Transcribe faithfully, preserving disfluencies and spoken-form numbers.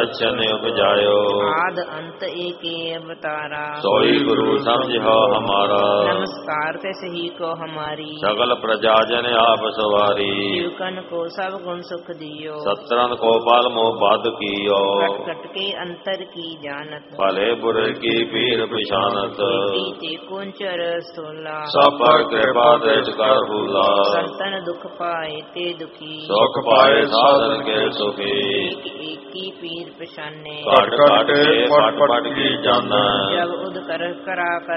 बचन उपजायो। आद अंत एके अवतारा सोई गुरु समझो हमारा। नमस्कार ते सही को हमारी सकल प्रजा जन आप सवारी। शिवकन को सब गुण सुख दियो सत्रन को पाल मोह बाध कियो। कट कट के अंतर की जानत भले बुरे की पीर पिछानत। ते कुंचर सोला सब पर कृपा दृष्ट कर भूला। संतन दुख पाए ते दुखी सुख पाए साधन के सुखी। एक एक की पीर पिछाने कट कट के पट पट की जाना। जब उद कर करा कर